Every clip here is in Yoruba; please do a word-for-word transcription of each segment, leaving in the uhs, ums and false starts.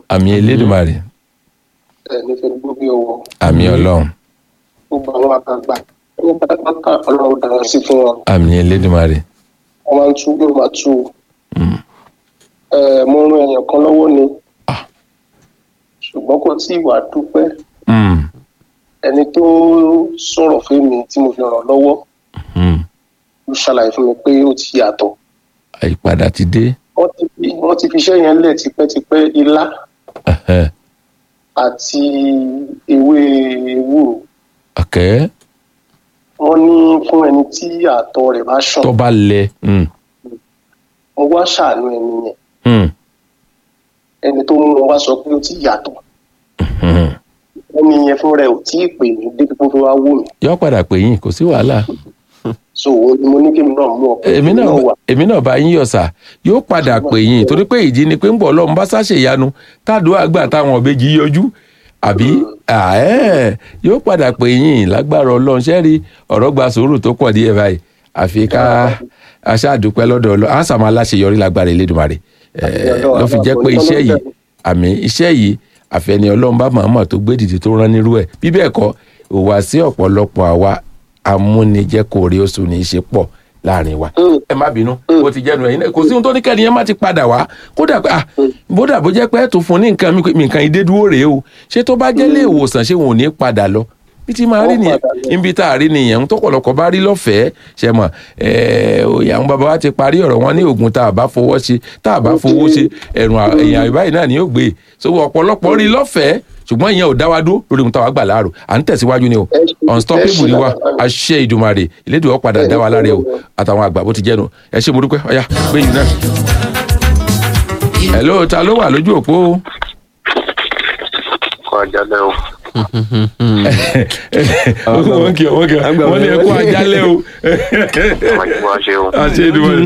àmì Elédùmarè. ẹni fẹ́ gbó bí ọwọ́. àmì Ọlọ́run. gbogbo àwọn àgbààgbà ní pátápátá Ọlọ́run dára sí fún wọn. àmì Elédùmarè. wọ́n máa ń tú yóò máa tú. mo rán èèyàn kan lọ́wọ́ ni ṣùgbọ́n kò tí ì wá dúpẹ́. ẹni tó sọ̀rọ̀ fún mi tí mo fi ràn lọ́wọ́ ló ṣàlàyé fún mi pé ó ti yàtọ̀. àyípadà ti dé. wọ́n ti fi iṣẹ́ yẹn lẹ̀ tipẹ́tipẹ́ ilá àti ewé ewúro. Okay. wọ́n ní fún ẹni tí àtọ̀ rẹ̀ bá ṣàn. tó bá lẹ. mo wá ṣàánú ẹni yẹn. ẹni tó mú wọn wá sọ pé ó ti yàtọ̀. ẹni yẹn fún rẹ̀ ò tí ì pè mí débi pé ó fi wá wò mí. yọ padà pè yín kò sí wàhálà. so mo ní kí n náà mú ọkọ. èmi náà èmi náà bá yín yọ̀ sà yóò padà pè yín torí pé ìdí ni pé ń bọ̀ Ọlọ́run bá ṣàṣeyanu tádùn àgbà táwọn ọ̀bẹ́jì yọjú àbí yóò padà pè yín lágbára Ọlọ́run ṣẹ́rí ọ̀rọ̀ gba sùúrù tó pọ̀ díẹ̀ báyìí àfi ká aṣáàdúpẹ́ lọ́dọ̀ Ọlọ́run àṣà máa láṣeyọrí lágbára Elédùmarè ló fi jẹ́ pé iṣẹ́ yìí àmì iṣẹ́ yìí àfẹni Ọlọ́run bá màmá tó gbé dìde tó rán nírú ẹ̀ bí bẹ́ẹ̀ kọ́ òwà sí ọ̀pọ̀lọpọ̀ àwa amúnijẹ́ kò rí oṣù ní í ṣe pọ̀ láàrin wa ẹ má bínú bó ti jẹ́nu ẹ̀yin kò sí ohun tó ní kẹ́ni yẹn má ti padà wá kódà pé ah bódà bó jẹ́ pé ẹ̀ tó fún ní nǹkan mi nǹkan ìdédúró rèé o ṣé tó bá jẹ́ ilé ìwòsàn ṣé wọn ò ní padà lọ bí ti máa rí nìyẹn níbi tá a rí nìyẹn tó pọ̀lọpọ̀ bá rí lọ́fẹ̀ẹ́ ṣe mọ̀ ẹ̀ẹ́ àwọn bàbá wa ti parí ọ̀rọ̀ wọn ní oògùn tá a bá fowó ṣe tá a bá fowó ṣe ẹ̀rùn èèyàn àbáyé náà ni yóò gbé so ọ̀pọ̀lọpọ̀ rí lọ́fẹ̀ẹ́ ṣùgbọ́n ìyẹn ò dá wa dúró lórí ohun táwa gbà láàrò à ń tẹ̀síwájú ni o unstoppable ni wa àṣẹ Ìdùmarè Elédùà padà dá wa láre o àtàwọn àgbà bó ti jẹ́nu ẹ ṣé mo dúpẹ́ ọ̀yá gbé yìí náà. hello ta ló wà lójú òpó. kọ́ àjálẹ̀ o. wọ́n kì wọ́n kì wọ́n ní ẹ̀kọ́ àjálẹ̀ o. àṣẹ Ìdùmarè.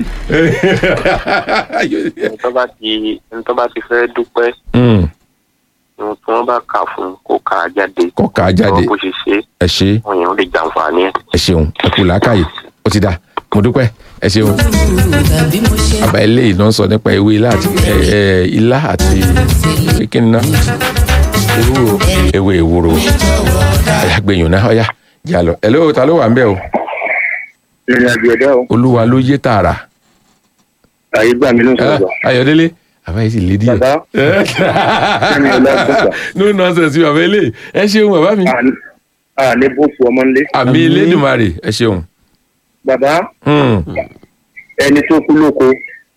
ntọ́ bá ti fẹ́ dúpẹ́ ohun tí wọ́n bá kà fún kó kà á jáde. kó kà á jáde bó ṣe ṣe ẹ ṣe wọ́n yẹn ó lè jàǹfààní ẹ̀. ẹ ṣeun ẹ kú làákàyè ó ti dá mo dúpẹ́ ẹ ṣeun. àbá eléyìí ló ń sọ nípa ewé ilá àti ilá àti kíni náà ewé ewúro ẹ̀yà gbẹ̀yìn náà ọ̀yà jà lọ. ẹ̀ lóò ta ló wà ń bẹ̀ o. ìrìn àjò ẹ̀dá o. olúwa ló yé tààrà. àyè gbà mí ló ń sọ̀rọ̀. Ayọ̀délé àbá yìí sì lé díẹ̀. bàbá sẹ́mi ọlọ́gbọ̀gbà. no nonsense bàbá ilé ẹ ṣeun bàbá mi. a ní bófù ọmọ nlé. àmì Elédùmarè ẹ ṣeun. bàbá ẹni tó kú lóko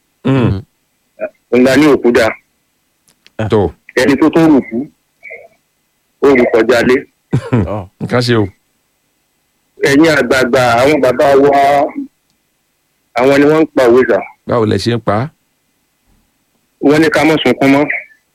ńlá ní òkú dá tó ẹni tó tó rù kú ó rù kọjá lé. nǹkan ṣe o. ẹ̀yin àgbààgbà àwọn bàbá wa àwọn ni wọ́n ń pa òwe sà. báwo lẹ ṣe ń pa á. wọ́n ní ká mọ̀ sunkún mọ́.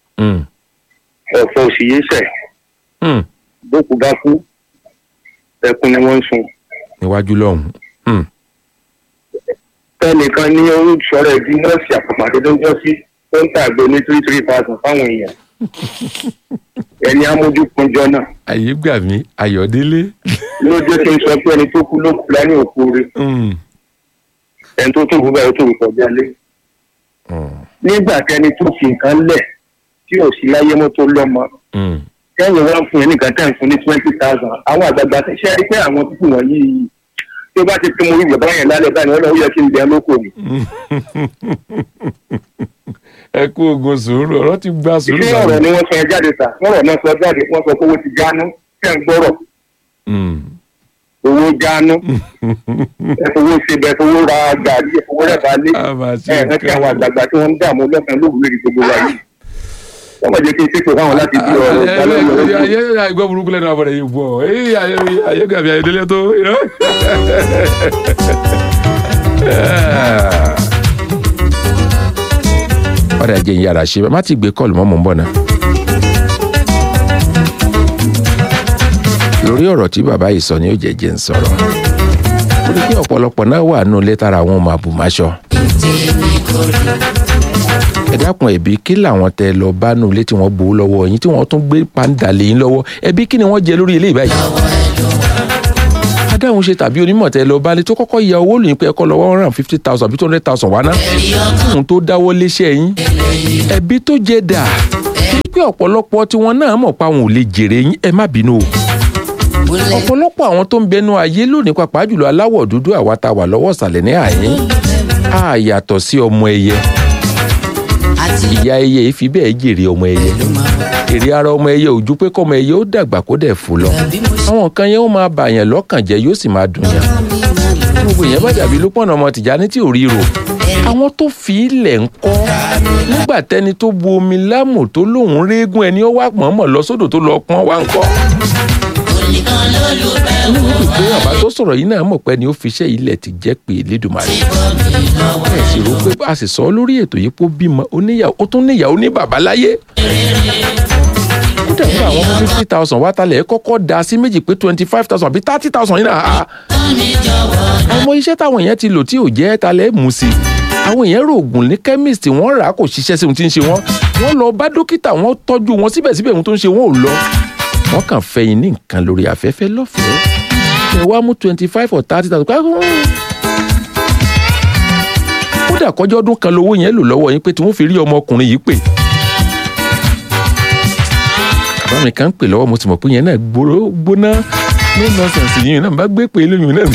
ọ̀fọ̀ òsì yé sẹ̀. bókù bá kú ẹkún ni wọ́n ń sun. níwájú lọ́hùn. ẹnìkan ní orú sọ̀rọ̀ ẹ̀dín nọ́ọ̀sì àpapàdé tó ń jọ́ sí tó ń tàgbé ní three three thousand fáwọn èèyàn. ẹni amójú kunjọ náà. àyè gbà mí Ayọ̀délé. ló jẹ́ kí n sọ pé ẹni tó kú ló kú lání òkú rẹ̀. ẹni tó tó kú báyìí ó tó kú kọjá lé. nígbà tẹni tó fi nǹkan lẹ̀ tí ò sí láyé mọ́ tó lọ́mọ. kẹ́yìn wá fún yẹn nìkan tẹ̀ ń fún ní twenty thousand. àwọn àgbààgbà ti ṣe é pé àwọn pípù wọ̀nyí tí ó bá ti pín mo rí bàbá yẹn lálẹ́ báyìí wọ́n lọ́wọ́ yẹ kí n bẹ̀ lóko mi. ẹ kú ogun sùúrù ọ̀rọ̀ ti gba sùúrù. ṣé ọ̀rọ̀ ni wọ́n sọ ẹ jáde sà ọ̀rọ̀ náà sọ jáde wọ́n sọ pé owó ti jánu kẹ́ ń gbọ́rọ̀. owó jánu ẹ fowó ṣe bẹ́ẹ̀ fowó ra gàrí ẹ fowó rẹ̀ bá lé ẹ ẹ kí àwọn àgbààgbà tí wọ́n ń dààmú lọ́sàn-án lóògùn lórí gbogbo wa yìí. wọ́n mọ̀ jẹ́ kí n ṣètò fáwọn láti bí ọ̀rọ̀ ìgbàlódé. ayé àìgbọ́ burúkú lẹ́nu àbọ̀rẹ̀ yìí bọ̀ ayé gàbí Ayọ̀délé tó. ọ̀rẹ́ ajé ń yára ṣe má ti gbé kọ́ọ̀lù mọ́ mọ́ ń bọ̀ náà. lórí ọ̀rọ̀ tí bàbá yìí sọ ni ó jẹ́jẹ́ ń sọ̀rọ̀ ó ní kí ọ̀pọ̀lọpọ̀ náà wà nù létara àwọn ọmọ àbùmáṣọ. ẹ dákun ẹ̀bí kí làwọn tẹ lọ bá nù ilé tí wọ́n gbowó lọ́wọ́ yín tí wọ́n tún gbé pàǹdà lé yín lọ́wọ́ ẹ̀bí kí ni wọ́n jẹ lórí eléyìí báyìí. adáhùn ṣe tàbí onímọ̀ tẹ lọ bá lé tó kọ́kọ́ ya owó lóyún pé ẹ̀kọ́ lọ́wọ́ one hundred fifty thousand àbí two hundred thousand wá ná. ohun tó dáwọ́ léṣẹ́ yín ẹ̀bí tó jẹ dà pé ọ̀pọ̀lọpọ̀ tí wọ́n náà mọ̀ pa àwọn ò lè jèrè yín ẹ má bínú o ọ̀pọ̀lọpọ̀ àwọn tó ń bẹnu ayé lónìí pàápàá jùlọ aláwọ̀ dúdú àwa tá wà lọ́wọ́ ìsàlẹ̀ ní àyín á yàtọ̀ sí ọmọ ẹyẹ ìyá ẹyẹ yìí fi bẹ́ẹ̀ jèrè ọmọ ẹyẹ èrè ara ọmọ ẹyẹ ò ju pé kọ́mọ ẹyẹ ó dàgbà kó dẹ̀ fò lọ àwọn nǹkan yẹn ó máa bàyàn lọ́kàn jẹ́ yóò sì máa dùn yàn gbogbo yẹn bá dàbí Lúpọ̀nà ọmọ Tìjání tí ò rí rò àwọn tó fi ilẹ̀ ń kọ́ nígbà tẹ́ni tó bu omi lámù tó lóun régun ẹni ó wá mọ̀ọ́mọ̀ lọ sódò tó lọ pọ́n wá ń kọ́ pé àbá tó sọ̀rọ̀ yìí náà mọ̀ pé ni ó fi iṣẹ́ ilẹ̀ ti jẹ́ pé Elédùmarè ẹ̀ sì rò pé a sì sọ lórí ètò yìí pé ó bímọ oníyàwó ó tún níyàwó ní bàbá láyé kódà nígbà àwọn ọmọ fifty thousand wá talẹ̀ ẹ kọ́kọ́ da sí méjì pé twenty five thousand àbí thirty thousand yìí náà àwọn iṣẹ́ táwọn èèyàn ti lò tí ò jẹ́ talẹ̀ mú sí àwọn èèyàn rògùn ní chemist wọ́n rà á kò ṣiṣẹ́ sí ohun tí ń ṣe wọ́n wọ́n lọ bá dókítà wọ́n tọ́jú wọn síbẹ̀síbẹ̀ ohun tó ń ṣe wọ́n ò lọ wọ́n kàn fẹ́ yín ní nǹkan lórí afẹ́fẹ́ lọ́fẹ̀ẹ́ ẹ wá mú twenty five or thirty thousand kódà kọjọ́ ọdún kan lówó yẹn lò lọ́wọ́ yín pé tí wọ́n fi rí ọmọkùnrin yìí pè bàbá mi kan ń pè lọ́wọ́ mo sì mọ̀ pé yẹn náà gbóná ní nọ́ọ̀sẹ̀nsì yìí náà bá gbé pé lóyún náà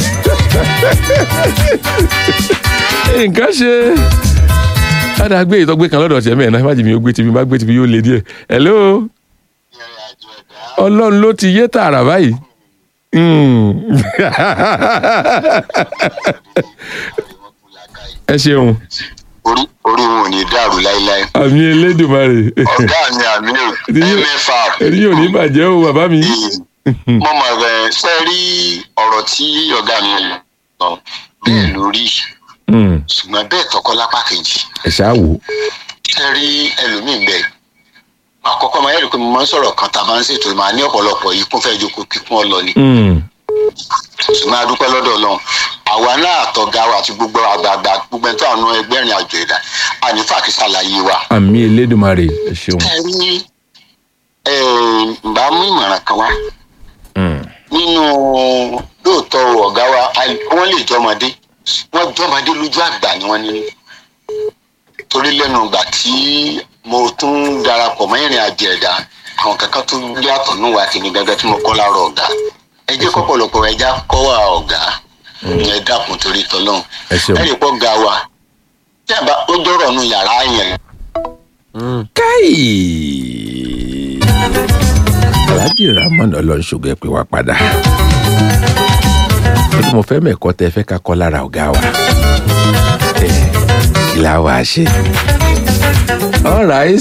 nǹkan ṣe ádá gbé ìtọ́gbé kan lọ́dọ̀ tiẹ̀ mẹ́rin náà má jì mí ó gbé tìbí má gbé tìbí yóò lé díẹ̀ hello ọlọ́run ló ti yé tààrà báyìí. ẹ ṣeun. orí orí wọn ò ní dàrú láéláé. àmì Elédùmarè. ọ̀gá mi àmì mẹ́fà. èyí ò ní bàjẹ́ o bàbá mi. mo mọ̀ rẹ̀ ṣe rí ọ̀rọ̀ tí ọ̀gá mi lọ bẹ́ẹ̀ lórí ṣùgbọ́n bẹ́ẹ̀ tọkọ lápá kejì. ẹ ṣáà wò. ṣe rí ẹlòmíì bẹ́ẹ̀ àkọ́kọ́ máa yẹ́rì pé mo máa ń sọ̀rọ̀ kan tá a máa ń ṣètò máa ní ọ̀pọ̀lọpọ̀ yìí kún fẹ́ jókòó kíkún ọlọ ni. ṣùgbọ́n a dúpẹ́ lọ́dọ̀ Ọlọ́run àwa náà àtọ̀gá wa àti gbogbo àgbààgbà gbogbo ẹ̀tọ́ àwọn ẹgbẹ́ ìrìn àjò ẹ̀dá ànífà kí ṣàlàyé wa. àmì Elédùmarè ẹ ṣeun. ẹ ní bá mú ìmọ̀ràn kan wá nínú lóòótọ́ ọ̀gá wa wọ́n lè jọmọdé wọ́n jọmọdé lójú àgbà ni wọ́n ní torí lẹ́nu ìgbà tí mo tún darapọ̀ mọ́ ìrìn àjò ẹ̀dá àwọn kankan tó yàtọ̀ nù wá tèmi gẹ́gẹ́ tí mo kọ́ láàárọ̀ ọ̀gá ẹ jẹ́ kọ́pọ̀lọpọ̀ ẹja kọ́ wà ọ̀gá ẹ dákun torí tọ́lọ́hún ẹ lè pọ́ ga wa tí a bá ó dọ̀rọ̀ nù yàrá yẹn. káì Alhaji Rahmon Ọlọ́runṣògo ẹ pè wá padà bí mo fẹ́ mẹ́kọ́ tẹ fẹ́ ká kọ́ lára ọ̀gá wa ẹ kí la wàá ṣe. All right.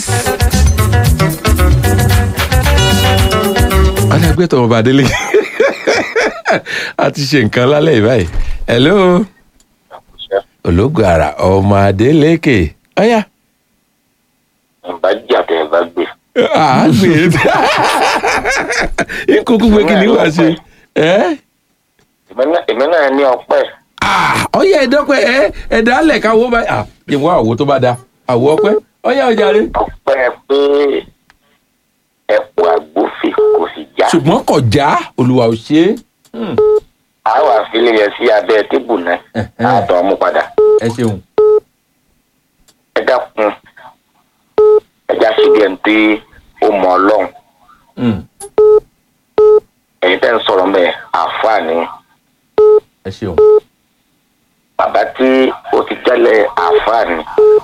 Alágbé tọmọ bá délé. A ti ṣe nǹkan lálẹ́ ìbáyìí. Hello. Ológun ara ọmọ Adélékè. Ọ̀yá. Bá jà tẹ̀ bá gbé. À gbé. Ìkókó pé kí ni wàá ṣe? Èmi náà ní ọpẹ́. Ọ̀yá ẹ̀dọ́pẹ́ ẹ̀ ẹ̀dá alẹ̀ ká wọ́ báyìí. Ìwọ àwo tó bá da. Àwo ọpẹ́. Ọ̀yá ọjà rẹ. Ọpẹ́ pé ẹ̀pọ̀ àgbófin kò sì já. Ṣùgbọ́n kò já Olúwa ò ṣe é. Àwọn àfilẹ̀ yẹn sí abẹ́ tébù náà. Àtọ̀ mú padà. Ẹ ṣeun. Ẹ dákun. Ẹ já sí bí ẹni tí ó mọ Ọlọ́run. Ẹ̀yin tẹ́ ń sọ̀rọ̀ mẹ́ àǹfààní. Ẹ ṣeun. Bàbá tí ó ti jẹ́lẹ̀ àǹfààní.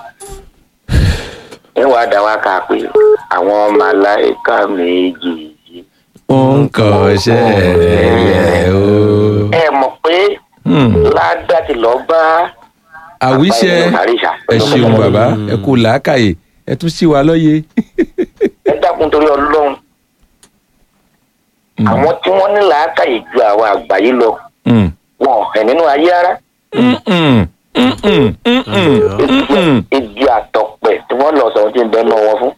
Ẹ wàá dá wa ká pé àwọn màláíkà méjì yìí. Ó ń kọ́ iṣẹ́ rẹ̀ o. Ẹ mọ̀ pé ládàá ti lọ bá. Àwíṣẹ́ ẹ ṣeun bàbá ẹ kú làákàyè ẹ tún sí wa lóye. Ẹ dákun torí Ọlọ́run. Àwọn tí wọ́n ní làákàyè ju àwọn àgbáyé lọ. Wọn ẹ̀ nínú ayé ara. Ìdí àtọ̀pẹ̀ tí wọ́n lọ sọ̀rọ̀ tí ń bẹ́ẹ̀ náà wọn fún.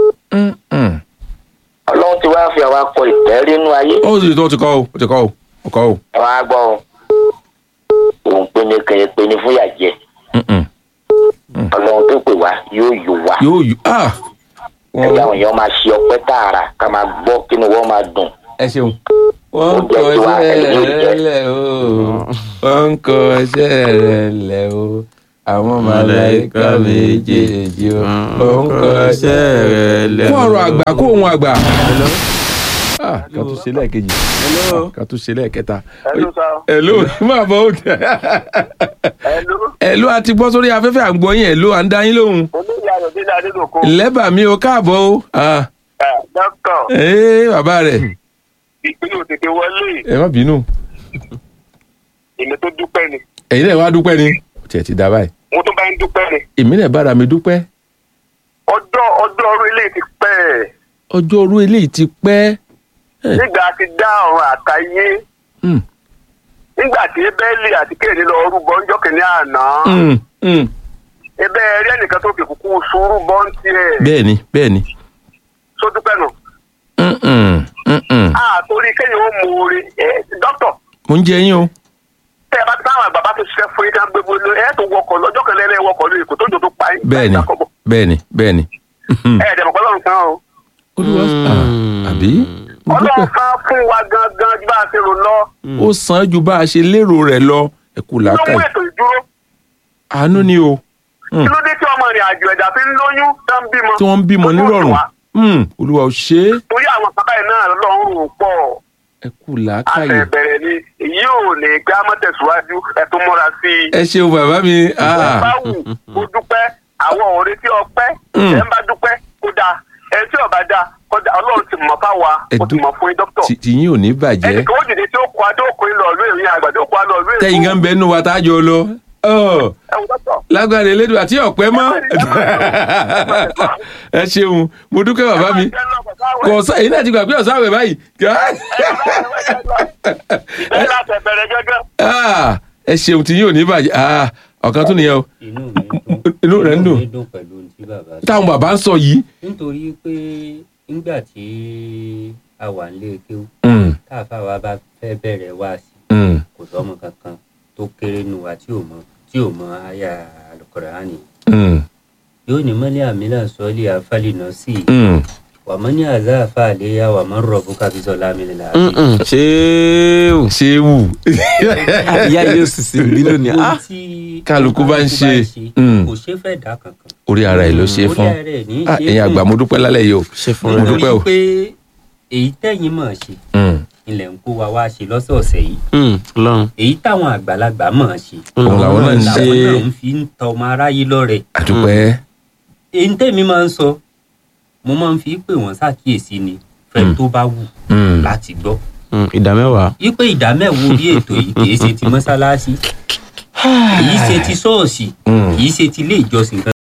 Ọlọ́run ti wá fi àwa kọ ìtẹ́rí inú ayé. Ó ti tó ti kọ́ o ó ti kọ́ o ó kọ́ o. Ẹ wá gbọ́ o. Òun pe ni kẹ̀yẹ pe ni fúyà jẹ. Ọlọ́run tó pè wá yóò yò wá. Yóò yò á. Ẹ̀yà àwọn èèyàn máa ṣe ọpẹ́ tààrà ká máa gbọ́ kí ni wọ́n máa dùn. Ẹ ṣeun. Wọ́n ń kọ iṣẹ́ rẹ̀ lẹ̀ o. Wọ́n ń kọ iṣẹ́ rẹ̀ lẹ̀ o. àwọn màláíkà méjèèjì ó ń kọṣẹ́ rẹ̀ lẹ́nu. kó ọ̀rọ̀ àgbà kó ohun àgbà. Ah, ká tún ṣe lẹ́ẹ̀kejì. Hello. ká tún ṣe lẹ́ẹ̀kẹta. Hello, sir. Hello, máa bọ̀ ó tẹ̀. Hello. Hello, a ti gbọ́ sórí afẹ́fẹ́ à ń gbọ́ yín. Hello, à ń dá yín lóhùn. Olóyè Ayọ̀délé Adélòkó. Lẹ́bà mi ò káàbọ̀ o. Ah. Dókítà. Ee, bàbá rẹ̀. Ìpínlẹ̀ òtètè wọlé. Ẹ má bínú. Èmi tó dúpẹ́ ni. Ẹ̀yin náà wá dúpẹ́ ni. Ó tiẹ̀ ti dá báyìí. Mo tún bá ń dúpẹ́ ni. Èmi náà bára mi dúpẹ́. Ọjọ́ ọjọ́ orí ilé ti pẹ́. Ọjọ́ orú eléyìí ti pẹ́. Nígbà tí dá ọ̀run àtayé. Hmm. Nígbà tí Bẹ́ẹ̀lì àti Kéènì lọ rúbọ ńjọ́ kìíní àná. Hmm. Hmm. Ebe ẹ̀rí ẹnìkan tó fi kúkú sùúrù bọ́ ń tiẹ̀. Bẹ́ẹ̀ni, bẹ́ẹ̀ni. Só dúpẹ́ nù. Mm-mm. Mm-mm. Àtòrí kéèyàn ó mú orí. Dókítà. Mo ń jẹ yín o. Tẹ́ ẹ bá ti táwọn bàbá ti ṣiṣẹ́ fún yín ká gbé bolo ẹ̀ tó wọkọ̀ lọ́jọ́ kan lẹ́lẹ́ wọkọ̀ lórí kò tó jò tó pa yín. Bẹ́ẹ̀ni, bẹ́ẹ̀ni, bẹ́ẹ̀ni. Ẹ̀ẹ́dẹ̀mọ̀pẹ́ lọ́run kan o. Olúwa ah, àbí? Mo Ọlọ́run dúpẹ́. kan fún wa gangan ju bá a ṣe rò lọ. Ó sàn ju bá a ṣe lérò rẹ̀ lọ. Ẹ kú Ló mú làákàyè. ètò ìdúró. Àánú ni o. Hmm. Kí ló dé tí ọmọ ìrìn àjò ẹ̀dá fi ń lóyún tó ń bímọ? Tí wọ́n ń bímọ Tó ń nírọ̀rùn. wá. Hmm. Olúwa ò ṣe é. Torí àwọn bàbá yìí náà lọ́rùn rò pọ̀. Ẹ kú làákàyè. Àtẹ̀bẹ̀rẹ̀ ni èyí ò lè gbé amọ̀tẹ̀síwájú ẹ̀ tó múra sí i. Ẹ ṣeun bàbá mi. Ó Ah. bá wù kó dúpẹ́ àwọn ọ̀rẹ́ tí ọpẹ́ Mm. ẹ̀ ń bá dúpẹ́ kó dáa ẹ̀ tí ọba dáa kó dáa Ọlọ́run ti mọ̀ fáwa Ẹ ó ti dú- mọ̀ fún yín dókítà. Tí tí yín ò ní bàjẹ́. Ẹnì kan ó dìde tí ó kọ́ adó òkú lọ ìlú ìrìn àgbà tí ó kọ́ lọ ìlú èkó. Tẹ́yìn gan bẹ́ẹ̀ nù wa tá a jọ lọ. Ọ̀. Ẹ wò dókítà. Lágbára elédùn àti ọ̀pẹ mọ́. Ẹ ṣeun mo dúpẹ́ bàbá mi. Kò sá èyí náà ti gbà pé ọ̀sán àwẹ̀ báyìí. Ìbẹ́ láti ẹ̀bẹ̀rẹ̀ gẹ́gẹ́. Ah, ẹ ṣeun tí yín ò ní bàjẹ́. Ah, ọ̀kan tún nìyẹn o. inú mi dùn Inú rẹ̀ ń dùn. mi dùn pẹ̀lú ohun tí bàbá sọ. Táwọn bàbá ń sọ yìí. nítorí pé nígbà tí a wà nílé kéwú Mm, káàfà wa bá fẹ́ bẹ̀rẹ̀ wá sí mm, kò sọ́mọ kankan tó kéré nu wa tí ò mọ tí ò mọ àyà Al-Qur'ani mm, yóò ní mọ́lẹ́ àmìlà sọ́ọ́lì àfàlìnà sí i mm. wà mọ́ ní àzá àfàlẹ́yà wà mọ́ rọ̀ bùkà bí sọ́lá mi lè ṣéwù Ṣé wù? ìyá yóò sì sí bí lónìí. ohun tí kálukú bá ń ṣe, mm. kò ṣe fẹ́ dá kankan Orí ara ẹ̀ ló ṣe é orí fún. ara ẹ̀ ní í Ah, ṣe ẹ̀yin àgbà mo dúpẹ́ lálẹ́ yìí o. ṣe fún Mo rẹ. dúpẹ́ o. nítorí pé èyí tẹ̀yìn mọ̀ ṣe Mm. ilẹ̀ ń kó wa wá ṣe lọ́sọ̀ọ̀sẹ̀ yìí Ọlọ́run èyí táwọn àgbàlagbà mọ̀ ṣe Òun làwọn náà ń ṣe. làwọn náà ń fi ń tọ ọmọ aráyé lọ́rẹ. Àdúpẹ́. èyí tẹ̀mí máa ń sọ mo máa ń fi pè wọ́n ṣàkíyèsí ni fẹ́ tó bá wù Mm. láti gbọ́. ìdá mẹ́wàá. wípé ìdá mẹ́wàá orí ètò yìí kì í ṣe ti mọ́ṣáláṣí kì í ṣe ti ṣọ́ọ̀ṣì Mm. kì í ṣe ti ilé ìjọsìn kan